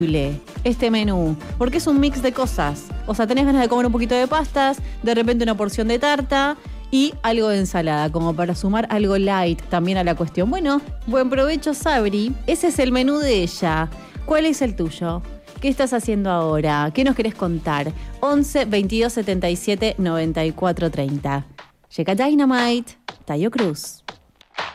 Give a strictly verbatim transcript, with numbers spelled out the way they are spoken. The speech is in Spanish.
este menú, porque es un mix de cosas. O sea, tenés ganas de comer un poquito de pastas, de repente una porción de tarta y algo de ensalada, como para sumar algo light también a la cuestión. Bueno, buen provecho, Sabri. Ese es el menú de ella. ¿Cuál es el tuyo? ¿Qué estás haciendo ahora? ¿Qué nos querés contar? once, veintidós, setenta y siete, noventa y cuatro, treinta. Llega Dynamite, Taio Cruz.